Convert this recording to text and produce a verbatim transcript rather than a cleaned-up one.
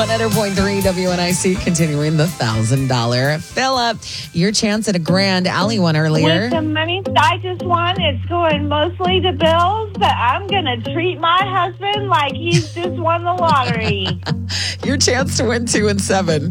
one hundred point three W N I C, continuing the one thousand dollars fill up. Your chance at a grand. Allie won earlier. With the money I just won, it's going mostly to bills, but I'm going to treat my husband like he's just won the lottery. Your chance to win two and seven.